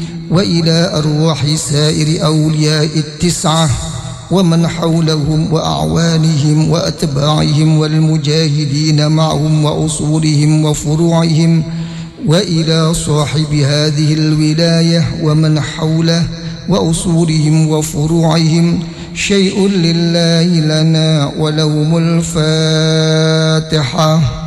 وإلى أرواح سائر أولياء التسعة ومن حولهم وأعوانهم وأتباعهم والمجاهدين معهم وأصولهم وفروعهم، وإلى صاحب هذه الولاية ومن حوله وأصولهم وفروعهم. شيء لله لنا ولهم الفاتحة.